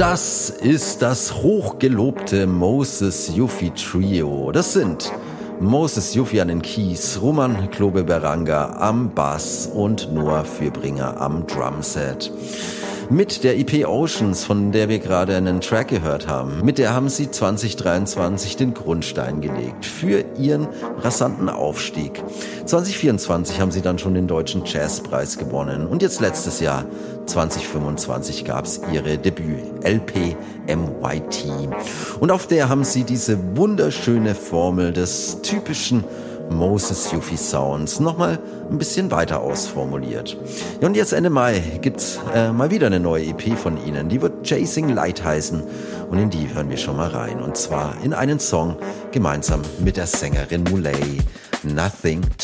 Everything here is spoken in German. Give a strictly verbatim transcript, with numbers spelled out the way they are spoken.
Das ist das hochgelobte Moses Yuffie Trio. Das sind Moses Yuffie an den Keys, Roman Klobe-Beranga am Bass und Noah Fürbringer am Drumset. Mit der E P Oceans, von der wir gerade einen Track gehört haben, mit der haben sie zwanzig dreiundzwanzig den Grundstein gelegt für ihren rasanten Aufstieg. zwanzig vierundzwanzig haben sie dann schon den Deutschen Jazzpreis gewonnen und jetzt letztes Jahr, zwanzig fünfundzwanzig, gab's ihre Debüt-L P M Y T. Und auf der haben sie diese wunderschöne Formel des typischen Moses Yuffie Sounds nochmal ein bisschen weiter ausformuliert. Ja, und jetzt Ende Mai gibt's äh, mal wieder eine neue E P von ihnen. Die wird Chasing Light heißen und in die hören wir schon mal rein. Und zwar in einen Song gemeinsam mit der Sängerin Muley, Nothing